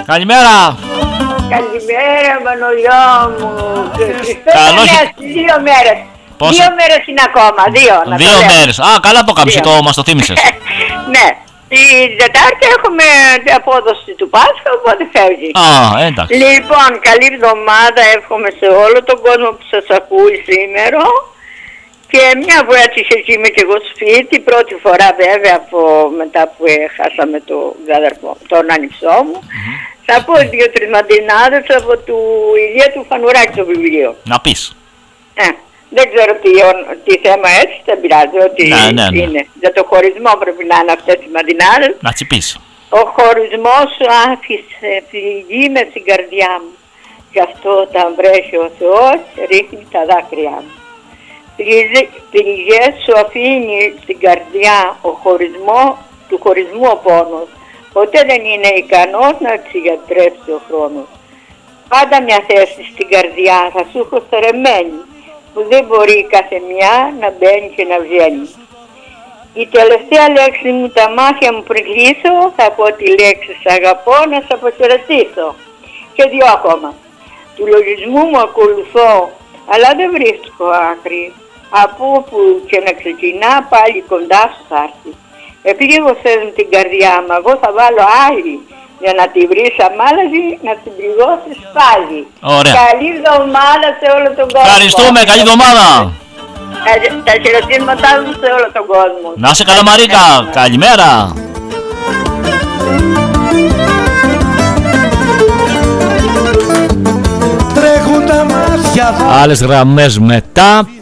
Καλημέρα. Καλημέρα, Μανολιό μου. Καλώς. 2 μέρες. Πόσο? 2 μέρες είναι ακόμα. 2 2 μέρες. Α, καλά το κάμψει, μας το θύμισες. Ναι. Την Τετάρτη έχουμε απόδοση του Πάσχα, οπότε φεύγει. Α, εντάξει. Λοιπόν, καλή εβδομάδα εύχομαι σε όλο τον κόσμο που σας ακούει σήμερα. Και μια που έτσι είμαι και εγώ σπίτι, πρώτη φορά βέβαια μετά που χάσαμε τον ανιψό μου, θα πω 2-3 μαντινάδες από του Ηλία του Φανουράκη το βιβλίο. Να πεις. Δεν ξέρω τι θέμα έτσι, δεν πειράζει, ότι ναι. είναι. Για το χωρισμό πρέπει να είναι αυτές οι μαντινάδες. Να τσιπείς. Ο χωρισμός σου άφησε φυγή με στην καρδιά μου. Γι' αυτό όταν βρέχει ο Θεός ρίχνει τα δάκρυά μου. Πληγές σου αφήνει στην καρδιά του χωρισμού ο πόνος. Ποτέ δεν είναι ικανός να ξεγιατρέψει ο χρόνος. Πάντα μια θέση στην καρδιά θα σου έχω στερεμένη, που δεν μπορεί κάθε μια να μπαίνει και να βγαίνει. Η τελευταία λέξη μου, τα μάτια μου πριν κλείσω, θα πω τη λέξη σ' αγαπώ να σ' αποχαιρετήσω. Και 2 ακόμα. Του λογισμού μου ακολουθώ, αλλά δεν βρίσκω άκρη. Από που και να ξεκινά πάλι κοντά σου θα έρθει. Επλήγωσες με την καρδιά μου, εγώ θα βάλω άλλη για να τη βρεις αμάλαζη, να την πληγώσεις πάλι. Ωραία. Καλή εβδομάδα σε όλο τον κόσμο. Ευχαριστούμε, καλή εβδομάδα. Τα χαιρετίσματά μου σε όλο τον κόσμο. Να είσαι καλά, Μαρίκα. Καλημέρα. Τρέχουν τα μάτια. Άλλες γραμμές μετά.